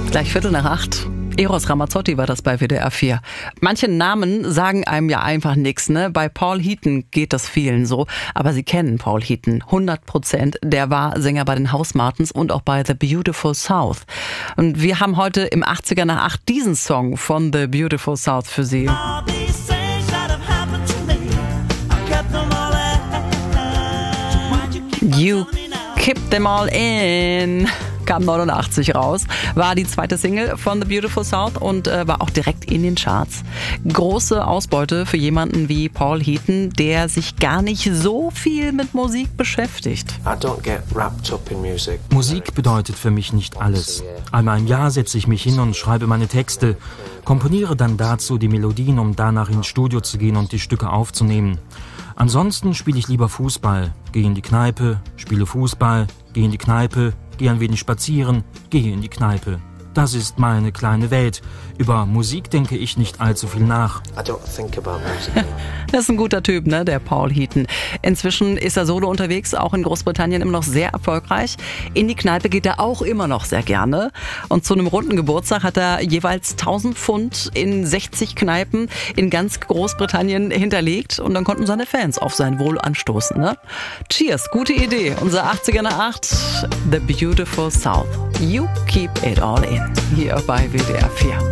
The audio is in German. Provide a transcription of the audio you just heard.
Gleich 7:45. Eros Ramazzotti war das bei WDR 4. Manche Namen sagen einem ja einfach nichts, ne? Bei Paul Heaton geht das vielen so. Aber Sie kennen Paul Heaton 100%. Der war Sänger bei den Housemartins und auch bei The Beautiful South. Und wir haben heute im 80er nach 8 diesen Song von The Beautiful South für Sie. You keep them all in. Kam 89 raus, war die zweite Single von The Beautiful South und war auch direkt in den Charts. Große Ausbeute für jemanden wie Paul Heaton, der sich gar nicht so viel mit Musik beschäftigt. Musik bedeutet für mich nicht alles. Einmal im Jahr setze ich mich hin und schreibe meine Texte, komponiere dann dazu die Melodien, um danach ins Studio zu gehen und die Stücke aufzunehmen. Ansonsten spiele ich lieber Fußball, gehe in die Kneipe, spiele Fußball, gehe in die Kneipe, gehe ein wenig spazieren, gehe in die Kneipe. Das ist meine kleine Welt. Über Musik denke ich nicht allzu viel nach. Das ist ein guter Typ, ne, der Paul Heaton. Inzwischen ist er solo unterwegs, auch in Großbritannien immer noch sehr erfolgreich. In die Kneipe geht er auch immer noch sehr gerne. Und zu einem runden Geburtstag hat er jeweils 1000 Pfund in 60 Kneipen in ganz Großbritannien hinterlegt. Und dann konnten seine Fans auf sein Wohl anstoßen, ne? Cheers, gute Idee. Unser 80er nach 8, The Beautiful South. You keep it all in. Hier bei WDR 4.